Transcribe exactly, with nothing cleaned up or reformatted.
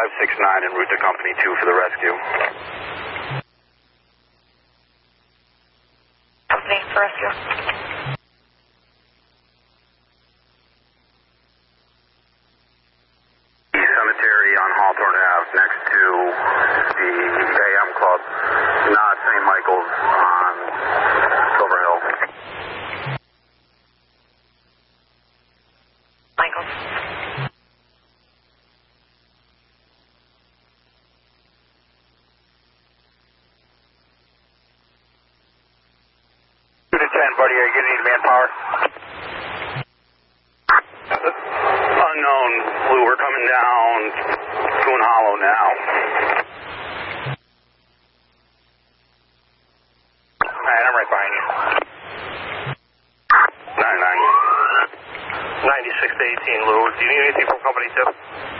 five six nine en route to Company two for the rescue. Company for rescue. The cemetery on Hawthorne Ave next to the A M Club, not Saint Michael's on Silver Hill. Michael's. two to ten, buddy, are you going to need manpower? Unknown, Blue, we're coming down Coon Hollow now. Alright, I'm right behind you. nine nine. ninety-six to eighteen, Lou. Do you need anything from Company two?